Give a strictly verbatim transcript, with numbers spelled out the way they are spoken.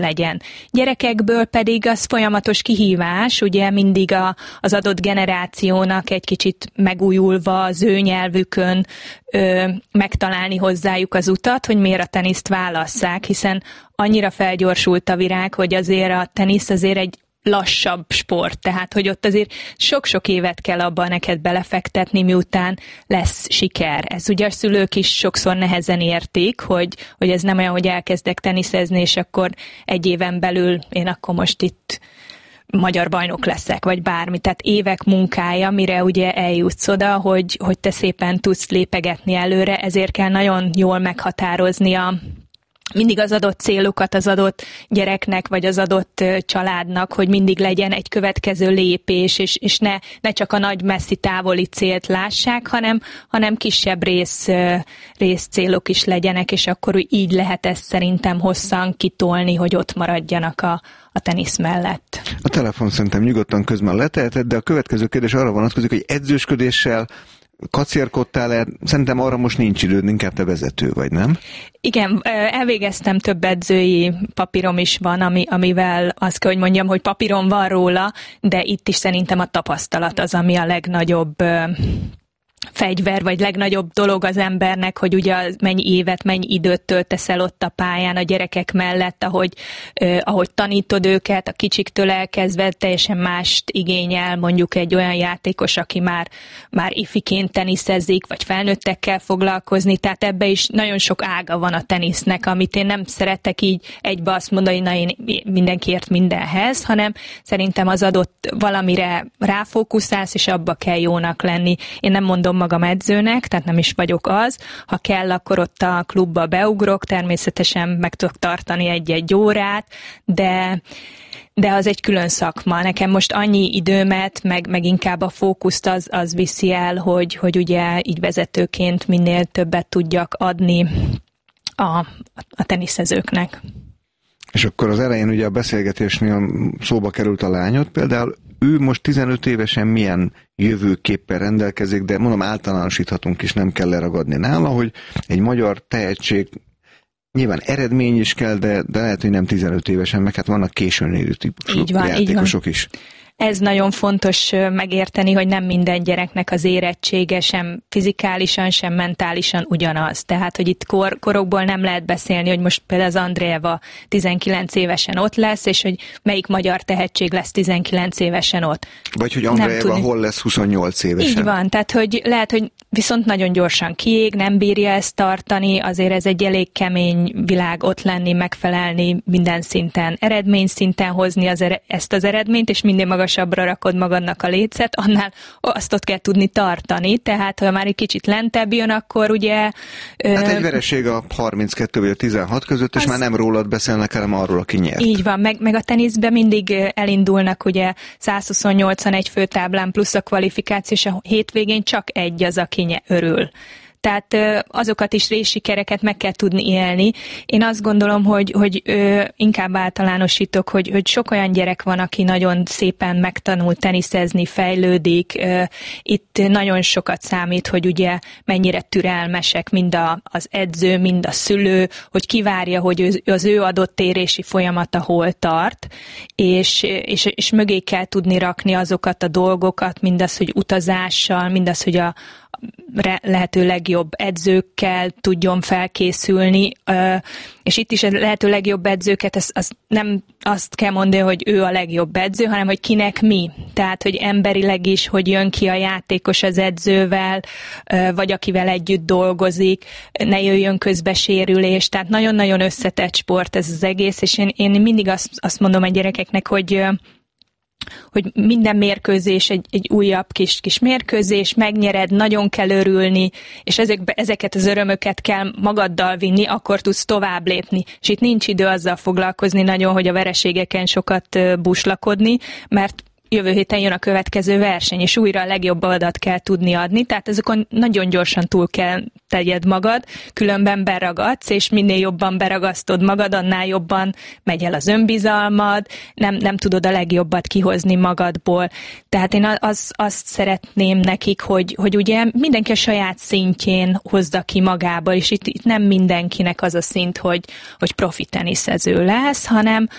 legyen. Gyerekekből pedig az folyamatos kihívás, ugye mindig a, az adott generációnak egy kicsit megújulva az ő nyelvükön ö, megtalálni hozzájuk az utat, hogy miért a teniszt válasszák, hiszen annyira felgyorsult a virág, hogy azért a tenisz azért egy lassabb sport, tehát hogy ott azért sok-sok évet kell abban neked belefektetni, miután lesz siker. Ez ugye a szülők is sokszor nehezen értik, hogy, hogy ez nem olyan, hogy elkezdek teniszezni, és akkor egy éven belül én akkor most itt magyar bajnok leszek, vagy bármi. Tehát évek munkája, mire ugye eljutsz oda, hogy, hogy te szépen tudsz lépegetni előre, ezért kell nagyon jól meghatározni a mindig az adott célokat az adott gyereknek, vagy az adott családnak, hogy mindig legyen egy következő lépés, és, és ne, ne csak a nagy messzi távoli célt lássák, hanem, hanem kisebb rész, rész célok is legyenek, és akkor így lehet ezt szerintem hosszan kitolni, hogy ott maradjanak a, a tenisz mellett. A telefon szerintem nyugodtan közben leteheted, de a következő kérdés arra vonatkozik, hogy edzősködéssel kacérkodtál-e? Szerintem arra most nincs időd, inkább te vezető vagy, nem? Igen, elvégeztem, több edzői papírom is van, ami, amivel azt kell, hogy mondjam, hogy papírom van róla, de itt is szerintem a tapasztalat az, ami a legnagyobb fegyver, vagy legnagyobb dolog az embernek, hogy ugye mennyi évet, mennyi időt töltesz el ott a pályán a gyerekek mellett, ahogy, eh, ahogy tanítod őket, a kicsiktől elkezdve teljesen mást igényel mondjuk egy olyan játékos, aki már, már ifiként teniszezik, vagy felnőttekkel foglalkozni, tehát ebbe is nagyon sok ága van a tenisznek, amit én nem szeretek így egybe azt mondani, na én mindenkiért mindenhez, hanem szerintem az adott valamire ráfókuszálsz, és abba kell jónak lenni. Én nem mondom magam edzőnek, tehát nem is vagyok az. Ha kell, akkor ott a klubba beugrok, természetesen meg tudok tartani egy-egy órát, de, de az egy külön szakma. Nekem most annyi időmet, meg, meg inkább a fókuszt az, az viszi el, hogy, hogy ugye így vezetőként minél többet tudjak adni a, a teniszezőknek. És akkor az elején ugye a beszélgetésnél szóba került a lányod, például ő most tizenöt évesen milyen jövőképpen rendelkezik, de mondom, általánosíthatunk is, nem kell leragadni nála, hogy egy magyar tehetség, nyilván eredmény is kell, de, de lehet, hogy nem tizenöt évesen, meg hát vannak későn érő típusú játékosok is. Ez nagyon fontos megérteni, hogy nem minden gyereknek az érettsége sem fizikálisan, sem mentálisan ugyanaz. Tehát, hogy itt kor, korokból nem lehet beszélni, hogy most például az Andreeva tizenkilenc évesen ott lesz, és hogy melyik magyar tehetség lesz tizenkilenc évesen ott. Vagy hogy Andreeva hol lesz huszonnyolc évesen. Így van, tehát hogy lehet, hogy viszont nagyon gyorsan kiég, nem bírja ezt tartani, azért ez egy elég kemény világ ott lenni, megfelelni minden szinten, eredmény szinten hozni az ere- ezt az eredményt, és minden magasabbra rakod magadnak a lécet, annál azt ott kell tudni tartani, tehát ha már egy kicsit lentebb jön, akkor ugye... Hát egy vereség a harminckettő vagy a tizenhat között, és már nem rólad beszélnek, hanem arról, aki nyert. Így van, meg, meg a teniszben mindig elindulnak ugye száz huszonnyolcan egy főtáblán plusz a kvalifikáció, és a hétvégén csak egy az, aki örül. Tehát azokat is részsikereket meg kell tudni élni. Én azt gondolom, hogy, hogy ö, inkább általánosítok, hogy, hogy sok olyan gyerek van, aki nagyon szépen megtanul teniszezni, fejlődik. Ö, itt nagyon sokat számít, hogy ugye mennyire türelmesek mind a, az edző, mind a szülő, hogy kivárja, hogy az ő adott érési folyamata hol tart, és, és, és mögé kell tudni rakni azokat a dolgokat, mindaz, hogy utazással, mindaz, hogy a lehető legjobb edzőkkel tudjon felkészülni, és itt is a lehető legjobb edzőket, az, az nem azt kell mondani, hogy ő a legjobb edző, hanem hogy kinek mi. Tehát, hogy emberileg is, hogy jön ki a játékos az edzővel, vagy akivel együtt dolgozik, ne jöjjön közbe sérülés. Tehát nagyon-nagyon összetett sport ez az egész, és én, én mindig azt, azt mondom a gyerekeknek, hogy hogy minden mérkőzés egy, egy újabb kis, kis mérkőzés, megnyered, nagyon kell örülni, és ezekbe, ezeket az örömöket kell magaddal vinni, akkor tudsz tovább lépni. És itt nincs idő azzal foglalkozni nagyon, hogy a vereségeken sokat buslakodni, mert jövő héten jön a következő verseny, és újra a legjobb adat kell tudni adni, tehát ezekon nagyon gyorsan túl kell tegyed magad, különben beragadsz, és minél jobban beragasztod magad, annál jobban megy el az önbizalmad, nem, nem tudod a legjobbat kihozni magadból. Tehát én az, azt szeretném nekik, hogy, hogy ugye mindenki a saját szintjén hozza ki magából, és itt, itt nem mindenkinek az a szint, hogy, hogy profi teniszező lesz, hanem